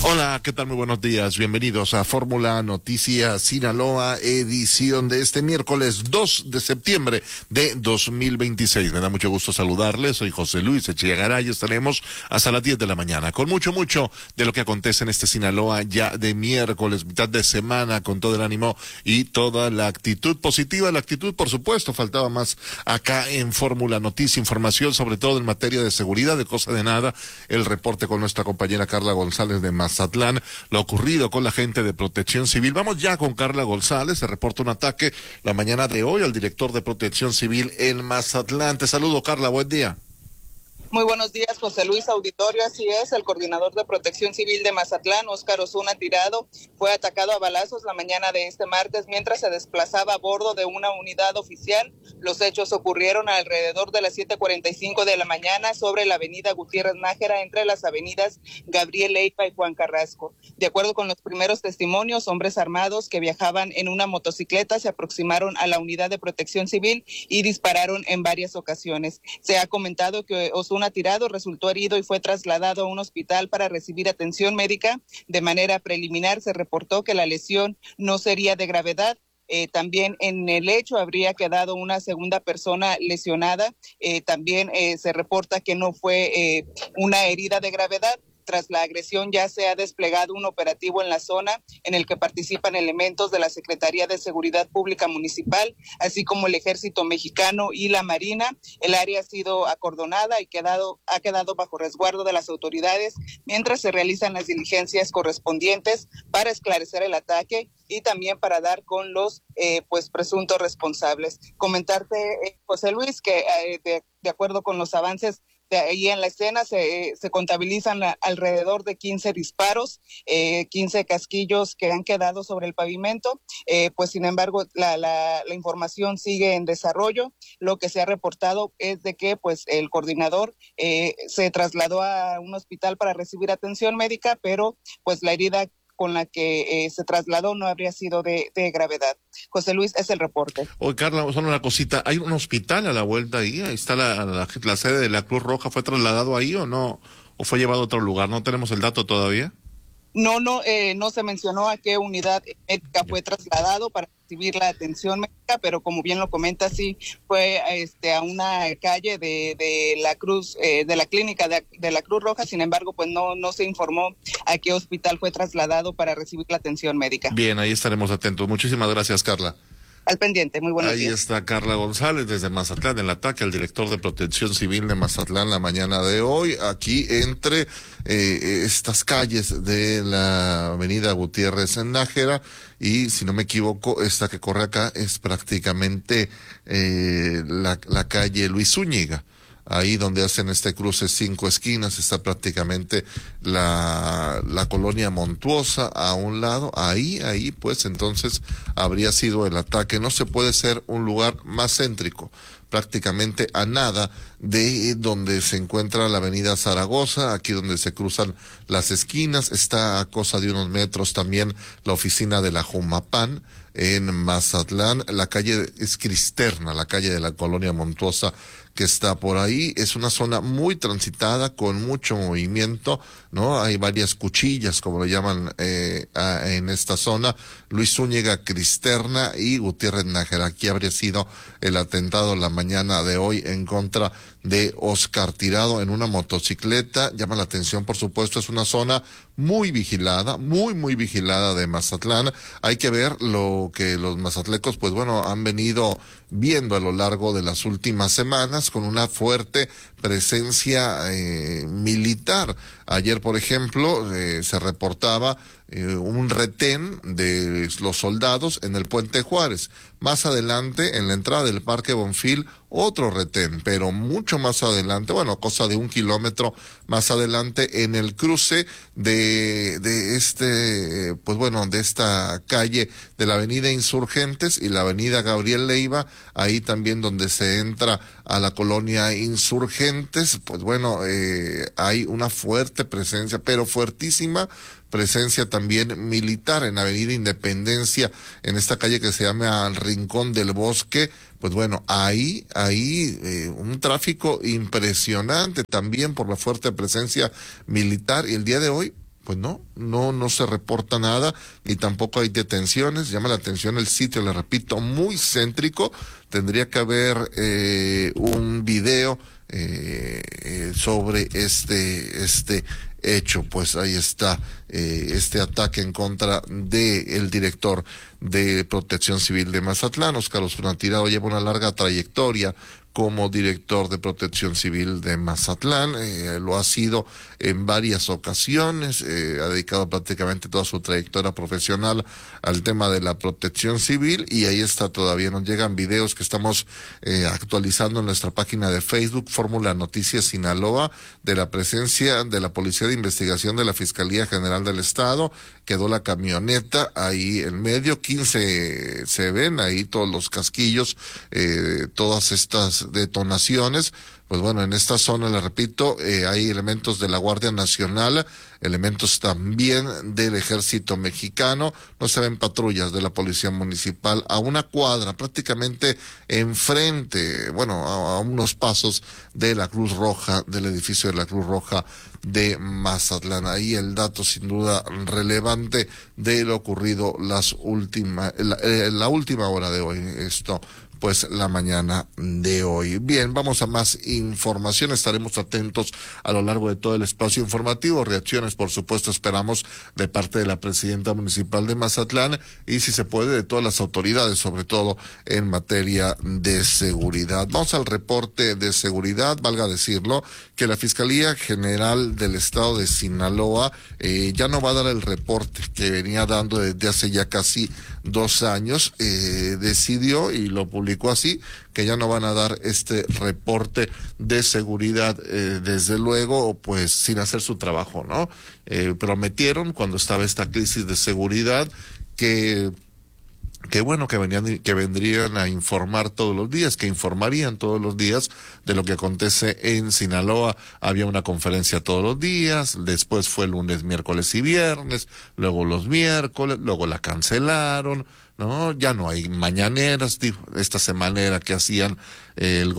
Hola, ¿qué tal? Muy buenos días. Bienvenidos a Fórmula Noticias Sinaloa, edición de este miércoles 2 de septiembre de 2026. Me da mucho gusto saludarles. Soy José Luis Echegaray. Estaremos hasta las 10 de la mañana con mucho de lo que acontece en este Sinaloa ya de miércoles, mitad de semana, con todo el ánimo y toda la actitud positiva. La actitud, por supuesto, faltaba más acá en Fórmula Noticias, información sobre todo en materia de seguridad, de cosa de nada. El reporte con nuestra compañera Carla González de Mazatlán, lo ocurrido con la gente de Protección Civil. Vamos ya con Carla González. Se reporta un ataque la mañana de hoy al director de Protección Civil en Mazatlán. Te saludo, Carla, buen día. Muy buenos días, José Luis Auditorio. Así es, el coordinador de Protección Civil de Mazatlán, Óscar Osuna Tirado, fue atacado a balazos la mañana de este martes mientras se desplazaba a bordo de una unidad oficial. Los hechos ocurrieron alrededor de las 7:45 de la mañana sobre la avenida Gutiérrez Nájera, entre las avenidas Gabriel Leiva y Juan Carrasco. De acuerdo con los primeros testimonios, hombres armados que viajaban en una motocicleta se aproximaron a la unidad de Protección Civil y dispararon en varias ocasiones. Se ha comentado que Osuna Tirado resultó herido y fue trasladado a un hospital para recibir atención médica. De manera preliminar se reportó que la lesión no sería de gravedad. También en el hecho habría quedado una segunda persona lesionada. También se reporta que no fue una herida de gravedad. Tras la agresión ya se ha desplegado un operativo en la zona en el que participan elementos de la Secretaría de Seguridad Pública Municipal, así como el Ejército Mexicano y la Marina. El área ha sido acordonada y ha quedado bajo resguardo de las autoridades mientras se realizan las diligencias correspondientes para esclarecer el ataque y también para dar con los presuntos responsables. Comentarte, José Luis, que de acuerdo con los avances ahí en la escena se contabilizan alrededor de 15 disparos, 15 casquillos que han quedado sobre el pavimento. Sin embargo, la información sigue en desarrollo. Lo que se ha reportado es de que el coordinador se trasladó a un hospital para recibir atención médica, pero la herida con la que se trasladó no habría sido de gravedad. José Luis, es el reporte. Oye, Carla, solo una cosita, ¿hay un hospital a la vuelta ahí? Ahí está la sede de la Cruz Roja. ¿Fue trasladado ahí o no? ¿O fue llevado a otro lugar? ¿No tenemos el dato todavía? No se mencionó a qué unidad médica fue trasladado para recibir la atención médica, pero como bien lo comenta, sí fue a una calle de la Cruz, de la clínica de la Cruz Roja. Sin embargo, no se informó a qué hospital fue trasladado para recibir la atención médica. Bien, ahí estaremos atentos. Muchísimas gracias, Carla. Al pendiente, muy buenos días. Ahí está Carla González desde Mazatlán, el ataque al director de Protección Civil de Mazatlán la mañana de hoy, aquí entre estas calles de la avenida Gutiérrez en Nájera, y si no me equivoco, esta que corre acá es prácticamente la calle Luis Zúñiga. Ahí donde hacen este cruce 5 esquinas está prácticamente la colonia Montuosa a un lado. Ahí pues entonces habría sido el ataque. No se puede ser un lugar más céntrico, prácticamente a nada de donde se encuentra la avenida Zaragoza, aquí donde se cruzan las esquinas. Está a cosa de unos metros también la oficina de la Jumapán en Mazatlán. La calle es Cristerna, la calle de la colonia Montuosa que está por ahí. Es una zona muy transitada, con mucho movimiento, ¿no? Hay varias cuchillas, como le llaman en esta zona. Luis Zúñiga, Cristerna y Gutiérrez Nájera. Aquí habría sido el atentado la mañana de hoy en contra de Óscar Tirado en una motocicleta. Llama la atención, por supuesto, es una zona muy vigilada, muy vigilada de Mazatlán. Hay que ver lo que los mazatlecos, han venido viendo a lo largo de las últimas semanas, con una fuerte presencia militar. Ayer, por ejemplo, se reportaba un retén de los soldados en el Puente Juárez. Más adelante, en la entrada del Parque Bonfil, otro retén, pero mucho más adelante, cosa de 1 kilómetro más adelante, en el cruce de esta calle de la avenida Insurgentes y la avenida Gabriel Leiva, ahí también donde se entra a la colonia Insurgentes, hay una fuerte presencia, pero fuertísima presencia también militar en Avenida Independencia, en esta calle que se llama Rincón del Bosque. Ahí un tráfico impresionante también por la fuerte presencia militar, y el día de hoy pues no se reporta nada, ni tampoco hay detenciones. Llama la atención el sitio, le repito, muy céntrico. Tendría que haber un video sobre este hecho. Pues ahí está este ataque en contra de el director de Protección Civil de Mazatlán. Óscar Osuna Tirado lleva una larga trayectoria como director de Protección Civil de Mazatlán, lo ha sido en varias ocasiones, ha dedicado prácticamente toda su trayectoria profesional al tema de la protección civil, y ahí está, todavía nos llegan videos que estamos actualizando en nuestra página de Facebook, Fórmula Noticias Sinaloa, de la presencia de la Policía de Investigación de la Fiscalía General del Estado. Quedó la camioneta ahí en medio, 15 se ven ahí todos los casquillos, todas estas detonaciones. Pues bueno, en esta zona, le repito, hay elementos de la Guardia Nacional, elementos también del Ejército Mexicano. No se ven patrullas de la Policía Municipal a una cuadra, prácticamente enfrente, bueno, a unos pasos de la Cruz Roja, del edificio de la Cruz Roja de Mazatlán. Ahí el dato sin duda relevante de lo ocurrido la última hora de hoy. Esto pues la mañana de hoy. Bien, vamos a más información. Estaremos atentos a lo largo de todo el espacio informativo. Reacciones, por supuesto, esperamos de parte de la presidenta municipal de Mazatlán y, si se puede, de todas las autoridades, sobre todo en materia de seguridad. Vamos al reporte de seguridad. Valga decirlo que la Fiscalía General del Estado de Sinaloa ya no va a dar el reporte que venía dando desde hace ya casi 2 años. Decidió, y lo publicó así, que ya no van a dar este reporte de seguridad, desde luego, pues sin hacer su trabajo, ¿no? Prometieron cuando estaba esta crisis de seguridad que bueno, que vendrían a informar todos los días, que informarían todos los días de lo que acontece en Sinaloa. Había una conferencia todos los días, después fue lunes, miércoles y viernes, luego los miércoles, luego la cancelaron, ¿no? Ya no hay mañaneras. Esta semana era que hacían el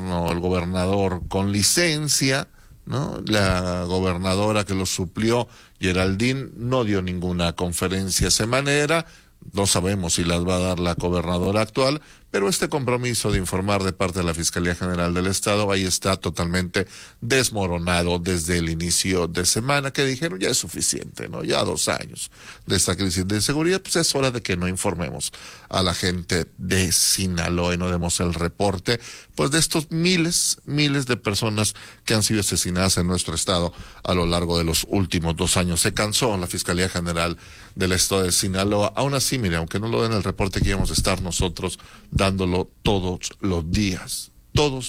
gobernador con licencia, ¿no? La gobernadora que lo suplió, Geraldine, no dio ninguna conferencia semanera. No sabemos si las va a dar la gobernadora actual, pero este compromiso de informar de parte de la Fiscalía General del Estado ahí está totalmente desmoronado desde el inicio de semana, que dijeron ya es suficiente, ¿no? Ya 2 años de esta crisis de seguridad, pues es hora de que no informemos a la gente de Sinaloa y no demos el reporte, pues, de estos miles de personas que han sido asesinadas en nuestro estado a lo largo de los últimos 2 años. Se cansó la Fiscalía General del Estado de Sinaloa. Aún así, mire, aunque no lo den el reporte, que íbamos a estar nosotros dándolo todos los días, todos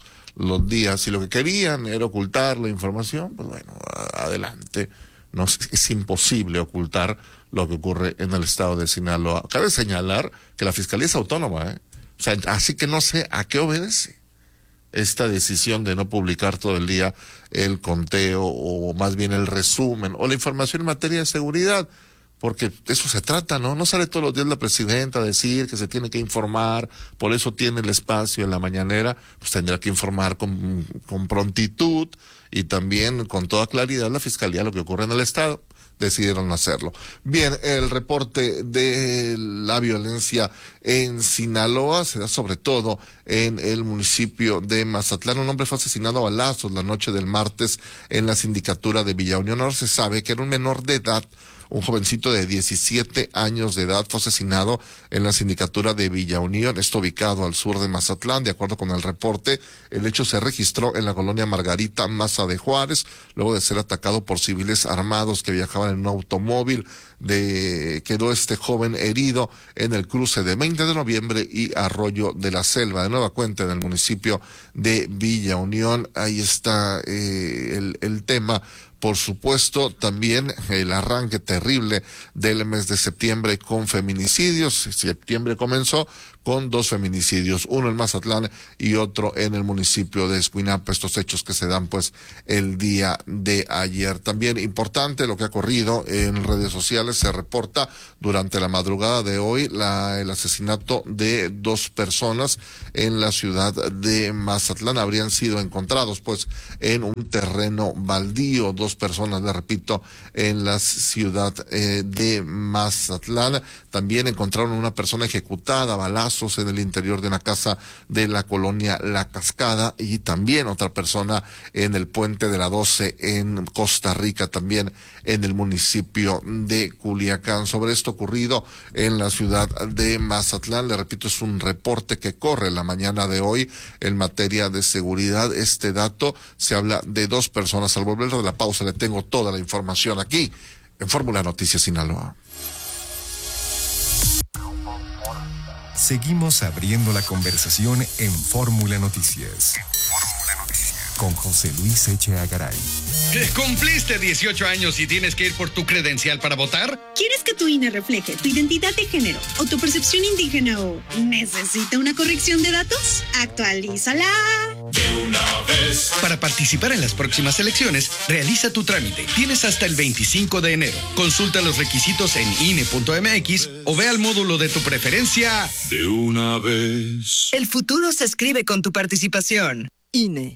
los días. Y lo que querían era ocultar la información, pues bueno, adelante. No, es imposible ocultar lo que ocurre en el estado de Sinaloa. Cabe señalar que la Fiscalía es autónoma, o sea, así que no sé a qué obedece esta decisión de no publicar todo el día el conteo, o más bien el resumen, o la información en materia de seguridad. Porque de eso se trata, ¿no? No sale todos los días la presidenta a decir que se tiene que informar, por eso tiene el espacio en la mañanera, pues tendrá que informar con prontitud y también con toda claridad la Fiscalía lo que ocurre en el Estado. Decidieron hacerlo. Bien, el reporte de la violencia en Sinaloa se da sobre todo en el municipio de Mazatlán. Un hombre fue asesinado a balazos la noche del martes en la sindicatura de Villa Unión. Ahora se sabe que era un menor de edad. Un jovencito de 17 años de edad fue asesinado en la sindicatura de Villa Unión, esto ubicado al sur de Mazatlán. De acuerdo con el reporte, el hecho se registró en la colonia Margarita Maza de Juárez, luego de ser atacado por civiles armados que viajaban en un automóvil. Quedó este joven herido en el cruce de 20 de noviembre y Arroyo de la Selva, de nueva cuenta en el municipio de Villa Unión. Ahí está el tema. Por supuesto, también el arranque terrible del mes de septiembre con feminicidios. Septiembre comenzó con 2 feminicidios, uno en Mazatlán y otro en el municipio de Escuinapa, estos hechos que se dan pues el día de ayer. También importante lo que ha ocurrido en redes sociales, se reporta durante la madrugada de hoy el asesinato de 2 personas en la ciudad de Mazatlán. Habrían sido encontrados pues en un terreno baldío, 2 personas, le repito, en la ciudad de Mazatlán. También encontraron una persona ejecutada a balazos en el interior de una casa de la colonia La Cascada, y también otra persona en el puente de la 12 en Costa Rica, también en el municipio de Culiacán. Sobre esto ocurrido en la ciudad de Mazatlán, le repito, es un reporte que corre la mañana de hoy en materia de seguridad. Este dato, se habla de 2 personas. Al volver de la pausa le tengo toda la información aquí en Fórmula Noticias Sinaloa. Seguimos abriendo la conversación en Fórmula Noticias. Con José Luis Echeagaray. Garay. ¿Cumpliste 18 años y tienes que ir por tu credencial para votar? ¿Quieres que tu INE refleje tu identidad de género o tu percepción indígena o necesita una corrección de datos? ¡Actualízala! De una vez. Para participar en las próximas elecciones, realiza tu trámite. Tienes hasta el 25 de enero. Consulta los requisitos en INE.mx o ve al módulo de tu preferencia. De una vez. El futuro se escribe con tu participación. INE.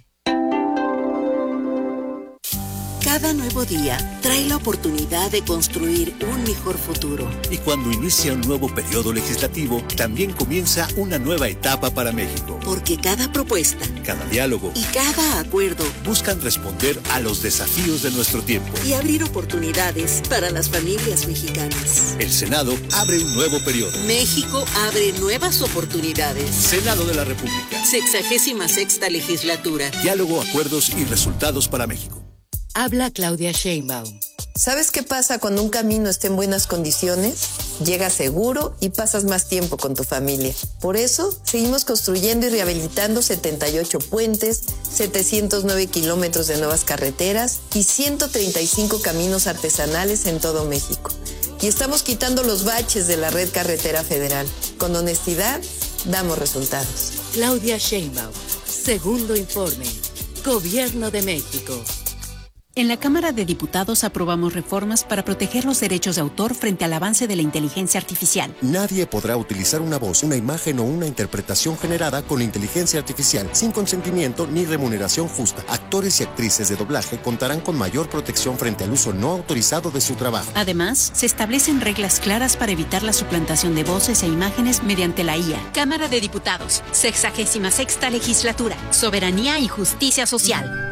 Cada nuevo día trae la oportunidad de construir un mejor futuro. Y cuando inicia un nuevo periodo legislativo, también comienza una nueva etapa para México. Porque cada propuesta, cada diálogo y cada acuerdo buscan responder a los desafíos de nuestro tiempo y abrir oportunidades para las familias mexicanas. El Senado abre un nuevo periodo. México abre nuevas oportunidades. Senado de la República. 66ª legislatura. Diálogo, acuerdos y resultados para México. Habla Claudia Sheinbaum. ¿Sabes qué pasa cuando un camino está en buenas condiciones? Llegas seguro y pasas más tiempo con tu familia. Por eso, seguimos construyendo y rehabilitando 78 puentes, 709 kilómetros de nuevas carreteras y 135 caminos artesanales en todo México. Y estamos quitando los baches de la red carretera federal. Con honestidad, damos resultados. Claudia Sheinbaum. Segundo informe. Gobierno de México. En la Cámara de Diputados aprobamos reformas para proteger los derechos de autor frente al avance de la inteligencia artificial. Nadie podrá utilizar una voz, una imagen o una interpretación generada con inteligencia artificial sin consentimiento ni remuneración justa. Actores y actrices de doblaje contarán con mayor protección frente al uso no autorizado de su trabajo. Además, se establecen reglas claras para evitar la suplantación de voces e imágenes mediante la IA. Cámara de Diputados, 66ª Legislatura, Soberanía y Justicia Social.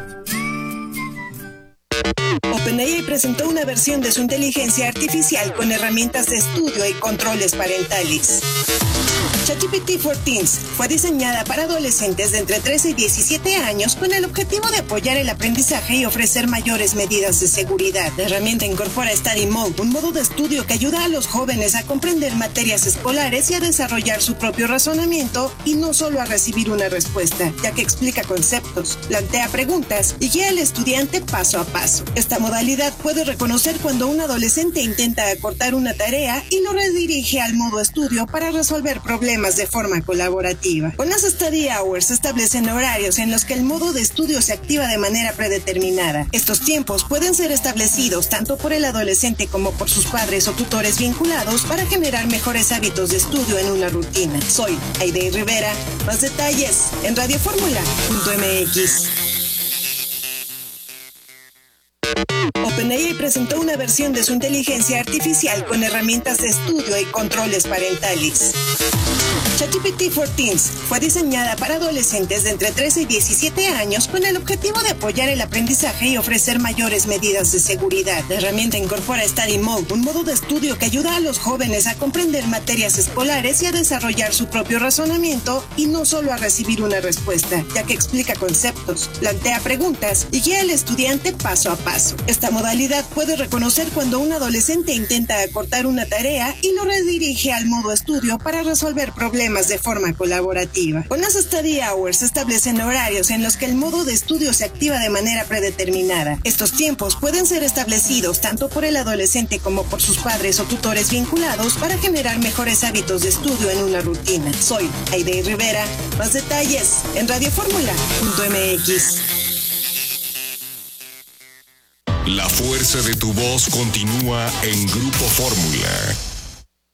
OpenAI presentó una versión de su inteligencia artificial con herramientas de estudio y controles parentales. ChatGPT for Teens fue diseñada para adolescentes de entre 13 y 17 años con el objetivo de apoyar el aprendizaje y ofrecer mayores medidas de seguridad. La herramienta incorpora Study Mode, un modo de estudio que ayuda a los jóvenes a comprender materias escolares y a desarrollar su propio razonamiento y no solo a recibir una respuesta, ya que explica conceptos, plantea preguntas y guía al estudiante paso a paso. Esta modalidad puede reconocer cuando un adolescente intenta acortar una tarea y lo redirige al modo estudio para resolver problemas de forma colaborativa. Con las Study Hours se establecen horarios en los que el modo de estudio se activa de manera predeterminada. Estos tiempos pueden ser establecidos tanto por el adolescente como por sus padres o tutores vinculados para generar mejores hábitos de estudio en una rutina. Soy Aide Rivera. Más detalles en radioformula.mx. OpenAI presentó una versión de su inteligencia artificial con herramientas de estudio y controles parentales. ChatGPT for Teens fue diseñada para adolescentes de entre 13 y 17 años con el objetivo de apoyar el aprendizaje y ofrecer mayores medidas de seguridad. La herramienta incorpora Study Mode, un modo de estudio que ayuda a los jóvenes a comprender materias escolares y a desarrollar su propio razonamiento y no solo a recibir una respuesta, ya que explica conceptos, plantea preguntas y guía al estudiante paso a paso. Esta modalidad puede reconocer cuando un adolescente intenta acortar una tarea y lo redirige al modo estudio para resolver problemas problemas de forma colaborativa. Con las study hours se establecen horarios en los que el modo de estudio se activa de manera predeterminada. Estos tiempos pueden ser establecidos tanto por el adolescente como por sus padres o tutores vinculados para generar mejores hábitos de estudio en una rutina. Soy Aide Rivera. Más detalles en radioformula.mx. La fuerza de tu voz continúa en Grupo Fórmula.